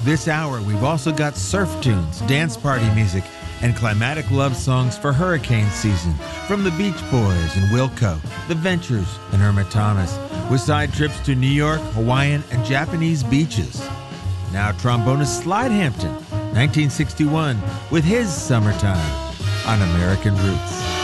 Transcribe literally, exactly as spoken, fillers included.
This hour, we've also got surf tunes, dance party music, and climatic love songs for hurricane season from the Beach Boys and Wilco, The Ventures, and Irma Thomas, with side trips to New York, Hawaiian, and Japanese beaches. Now trombonist Slide Hampton, nineteen sixty-one, with his Summertime on American Roots.